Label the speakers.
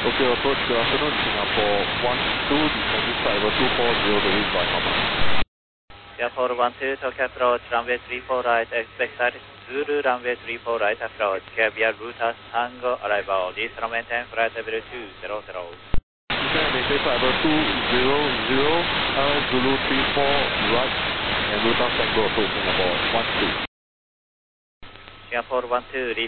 Speaker 1: Okay, approach good afternoon, Singapore 12, descending flight level 240 degrees by normal.
Speaker 2: Singapore 12, Tokyo approach, runway 34 right, expect Zulu runway 34 right approach, caviar Ruta Tango arrival, this runway 10, flight level 200.
Speaker 1: Maintain flight level 200, Zulu 34 right, and Ruta Tango approach Singapore 12.
Speaker 2: Singapore 12,